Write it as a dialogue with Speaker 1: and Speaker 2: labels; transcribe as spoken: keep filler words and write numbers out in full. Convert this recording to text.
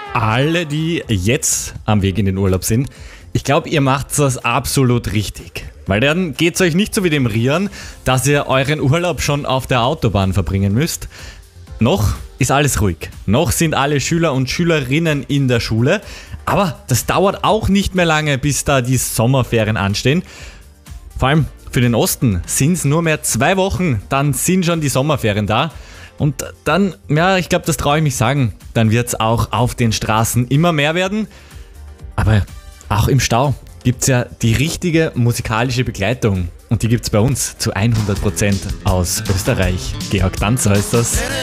Speaker 1: Alle, die jetzt am Weg in den Urlaub sind, ich glaube, ihr macht das absolut richtig. Weil dann geht es euch nicht so wie dem Rian, dass ihr euren Urlaub schon auf der Autobahn verbringen müsst. Noch ist alles ruhig. Noch sind alle Schüler und Schülerinnen in der Schule. Aber das dauert auch nicht mehr lange, bis da die Sommerferien anstehen. Vor allem für den Osten sind es nur mehr zwei Wochen, dann sind schon die Sommerferien da. Und dann, ja, ich glaube, das traue ich mich sagen, dann wird es auch auf den Straßen immer mehr werden. Aber auch im Stau gibt es ja die richtige musikalische Begleitung. Und die gibt es bei uns zu hundert Prozent aus Österreich. Georg Danzer ist das.